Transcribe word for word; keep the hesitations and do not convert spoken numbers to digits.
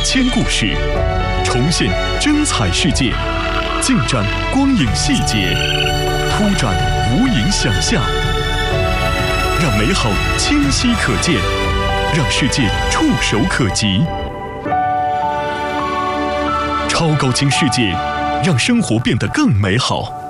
千故事，重现真彩世界，尽展光影细节，铺展无垠想象，让美好清晰可见，让世界触手可及。超高清世界，让生活变得更美好。